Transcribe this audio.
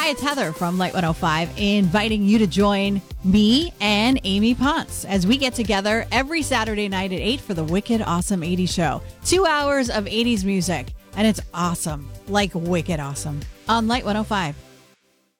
Hi, it's Heather from Light 105, inviting you to join me and Amy Ponce as we get together every Saturday night at 8 for the Wicked Awesome 80s show. 2 hours of 80s music, and it's awesome, like wicked awesome, on Light 105.